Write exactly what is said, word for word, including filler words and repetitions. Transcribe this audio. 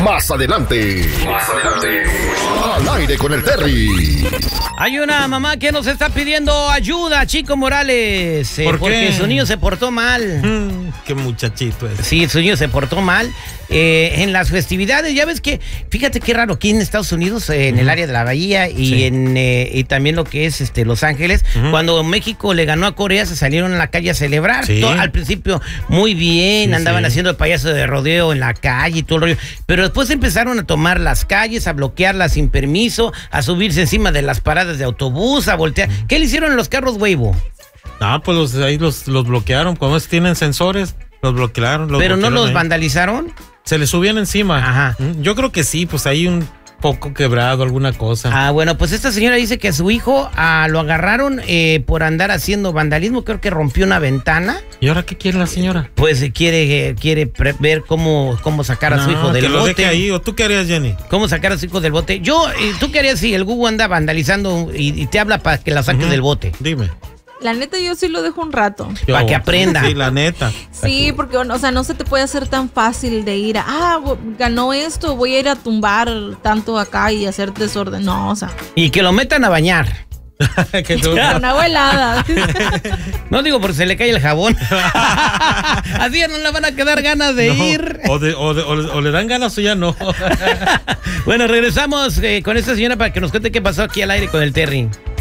Más adelante. Más adelante. Al aire con el Terry. Hay una mamá que nos está pidiendo ayuda, Chico Morales. Eh, ¿Por qué? Porque su niño se portó mal. Mm, qué muchachito es. Sí, su niño se portó mal. Eh, en las festividades, ya ves que, fíjate qué raro, aquí en Estados Unidos, eh, en uh-huh. el área de la Bahía y sí. en eh, y también lo que es este Los Ángeles, uh-huh. cuando México le ganó a Corea, se salieron a la calle a celebrar. Sí. Todo, al principio, muy bien, sí, andaban sí. haciendo el payaso de rodeo en la calle y todo el rollo. Pero después empezaron a tomar las calles, a bloquearlas sin permiso, a subirse encima de las paradas de autobús, a voltear. Uh-huh. ¿Qué le hicieron en los carros, Weibo? Ah, pues los, ahí los, los bloquearon. Cuando tienen sensores, los bloquearon. Los ¿Pero bloquearon no los ahí. vandalizaron? Se les subían encima. Ajá. Yo creo que sí, pues hay un poco quebrado, alguna cosa. Ah, bueno, pues esta señora dice que a su hijo ah, lo agarraron eh, por andar haciendo vandalismo, creo que rompió una ventana. ¿Y ahora qué quiere la señora? Pues eh, quiere, eh, quiere pre- ver cómo, cómo sacar a no, su hijo del que bote. Lo deje ahí. ¿O tú qué harías, Jenny? ¿Cómo sacar a su hijo del bote? Yo, eh, ¿tú qué harías si el Gugu anda vandalizando y, y te habla para que la saques uh-huh. del bote? Dime. La neta, yo sí lo dejo un rato. Para que aprenda. Sí, la neta. Sí, porque, o sea, no se te puede hacer tan fácil de ir a, ah, ganó esto, voy a ir a tumbar tanto acá y hacer desorden. No, o sea. Y que lo metan a bañar. Que tú... Con agua helada. No digo porque se le cae el jabón. Así ya no le van a quedar ganas de no, ir. O, de, o, de, o, le, o le dan ganas o ya no. Bueno, regresamos eh, con esta señora para que nos cuente qué pasó aquí al aire con el Terry.